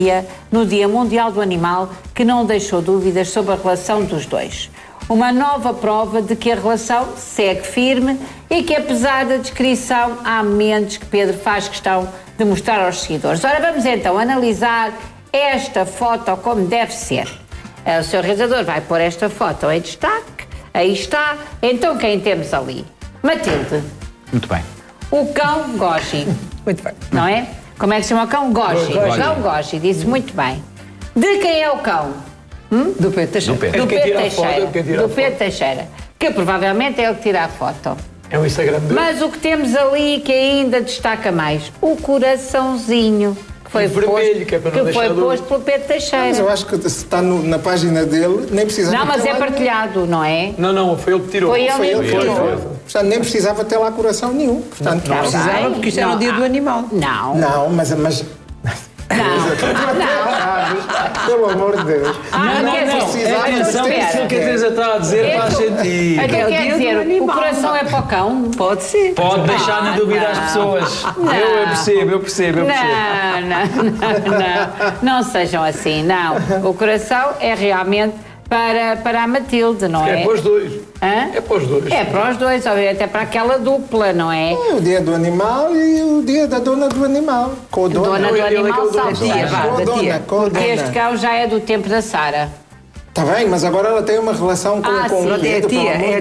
no Dia Mundial do Animal, que não deixou dúvidas sobre a relação dos dois. Uma nova prova de que a relação segue firme e que, apesar da descrição, há momentos que Pedro faz questão de mostrar aos seguidores. Ora, vamos então analisar esta foto como deve ser. O Sr. Realizador vai pôr esta foto em destaque. Aí está. Então, quem temos ali? Matilde. Muito bem. O cão Goji. Muito bem. Não é? Como é que se chama o cão? Goji. O cão Goji, disse muito bem. De quem é o cão? Do Pedro Teixeira. Do Pedro Teixeira. Do Pedro Teixeira. Que provavelmente é ele que tira a foto. É o Instagram dele. Mas o que temos ali que ainda destaca mais, o coraçãozinho. Que foi vermelho, que é para não deixar dúvida. posto pelo Pedro Teixeira. Mas eu acho que se está na página dele, nem precisa... Não, mas é partilhado, não é? Não, foi ele que tirou. Foi ele que tirou. Portanto, nem precisava ter lá coração nenhum. Portanto, Não precisava, porque isto era o dia do animal. Não. Não, mas... Pelo amor de Deus. Atenção, isso que a Teresa está a dizer faz sentido. Quer dizer, o coração é para o cão? Pode ser. Pode deixar na dúvida as pessoas. Eu percebo. Não sejam assim, não. O coração é realmente para a Matilde, não é? É para os dois. Hã? É para os dois. É para os dois, até para aquela dupla, não é? É o dia do animal e o dia da dona do animal. Com a Dona do animal, salve com Porque este cão já é do tempo da Sara. Está bem, mas agora ela tem uma relação com o sim. dedo,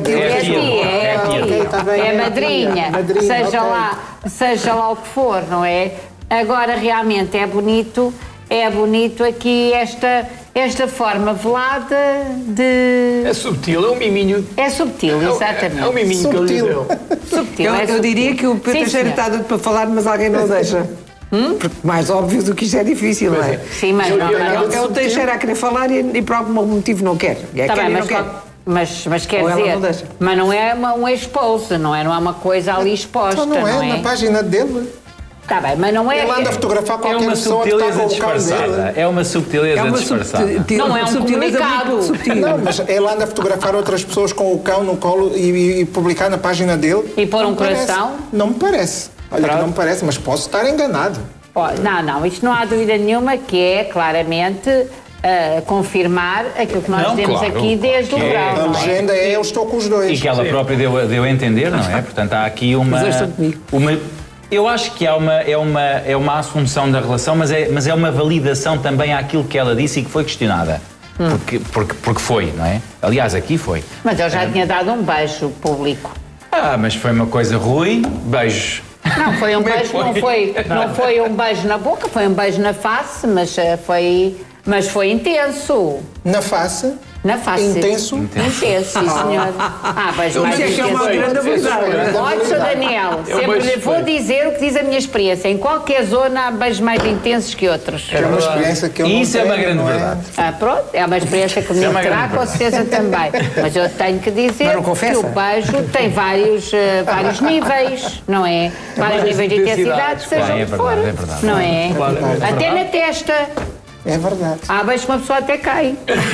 É madrinha, seja lá o que for, não é? Agora realmente é bonito aqui esta forma velada de... É subtil, é um miminho. É subtil, exatamente. É um miminho que ele deu. Subtil, Eu diria que o Pedro Teixeira está doido para falar, mas alguém não deixa. Porque mais óbvio do que isto é difícil, não é? Sim, mas não. É o Teixeira a querer falar e por algum motivo não quer. Está bem, mas quer dizer, mas não é um expose, não é uma coisa ali exposta, não é? Na página dele. Está bem, mas não é... Ele anda a fotografar qualquer pessoa que está com o cão dele. É uma subtileza disfarçada. Não é um comunicado. Não, mas ele anda a fotografar outras pessoas com o cão no colo e publicar na página dele. E pôr um coração? Não me parece. Olha que não me parece, mas posso estar enganado. Não, isto não há dúvida nenhuma que é claramente... confirmar aquilo que nós temos aqui desde o verão. A legenda é eu estou com os dois. E que ela própria deu a entender, não é? Portanto, há aqui uma... Eu acho que é uma assunção da relação, mas é uma validação também àquilo que ela disse e que foi questionada. Porque foi, não é? Aliás, aqui foi. Mas ele já tinha dado um beijo público. Mas foi uma coisa ruim. Beijos. Não, foi um beijo, não foi um beijo na boca, foi um beijo na face, mas foi intenso. Na face? Na face. Intenso? Intenso, sim, senhor. Beijo mais intenso. É uma grande habilidade. Olha, Sr. Daniel, sempre vou dizer o que diz a minha experiência. Em qualquer zona há beijos mais intensos que outros. É uma experiência que eu não tenho. Isso é uma grande verdade. Pronto, é uma experiência que o menino terá, com certeza também. Mas eu tenho que dizer que o beijo tem vários níveis, não é? Vários níveis de intensidade, seja o que for. Não é? Até na testa. É verdade. Beijo que uma pessoa até cai.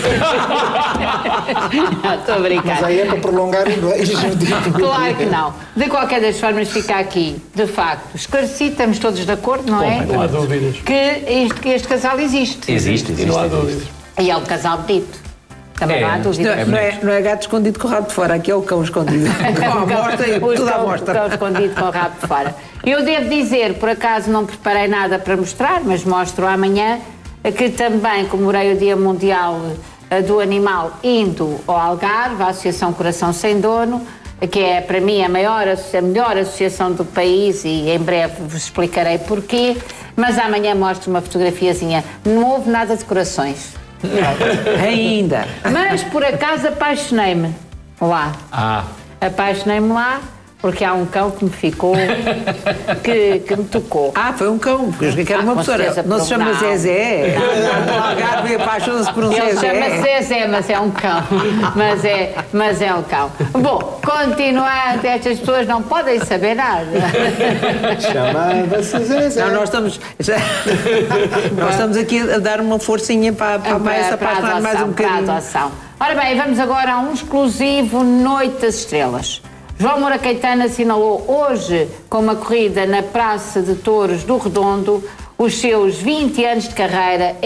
Estou a brincar. Mas aí é para prolongar o beijo. Claro que não. De qualquer das formas fica aqui, de facto, esclarecido, estamos todos de acordo, não é? Não há dúvidas. Que este casal existe. Existe. Não há dúvidas. E é um casal bonito. Também não há dúvida. Não é gato escondido com o rabo de fora, aqui é o cão escondido. Com a amostra e tudo à amostra. O cão escondido com o rabo de fora. Eu devo dizer, por acaso não preparei nada para mostrar, mas mostro amanhã, que também comemorei o Dia Mundial do Animal indo ao Algarve, à Associação Coração Sem Dono, que é para mim a melhor associação do país e em breve vos explicarei porquê, mas amanhã mostro uma fotografiazinha. Não houve nada de corações. Ainda. Mas por acaso apaixonei-me lá. Apaixonei-me lá. Porque há um cão que me ficou, que me tocou. Foi um cão, porque eu joguei que era uma pessoa. Não se chama Zezé. O Algarve apaixona-se por um Zezé. Ele chama-se Zezé, mas é um cão. Mas é um cão. Bom, continuando, estas pessoas não podem saber nada. Chamava-se Zezé. Não, nós estamos aqui a dar uma forcinha para se apaixonar mais um bocadinho. Ora bem, vamos agora a um exclusivo Noite das Estrelas. João Moura Caetano assinalou hoje, com uma corrida na Praça de Touros do Redondo, os seus 20 anos de carreira